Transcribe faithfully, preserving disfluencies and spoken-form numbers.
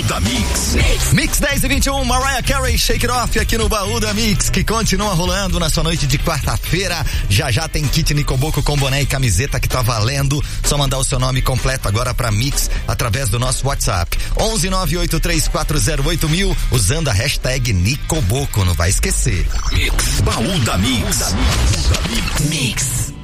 da Mix. Mix. Mix dez e vinte e um, Mariah Carey, Shake It Off aqui no baú da Mix, que continua rolando na sua noite de quarta-feira. Já já tem kit Nicoboco com boné e camiseta que tá valendo. Só mandar o seu nome completo agora pra Mix através do nosso WhatsApp. onze nove oito três quatro zero oito mil, usando a hashtag Nicoboco, não vai esquecer. Mix, baú da Mix. Mix.